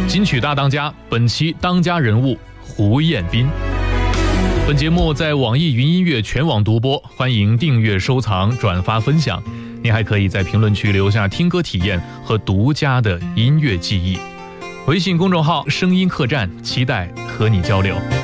金曲大当家，本期当家人物胡彦斌。本节目在网易云音乐全网独播，欢迎订阅、收藏、转发、分享。您还可以在评论区留下听歌体验和独家的音乐记忆。微信公众号声音客栈，期待和你交流。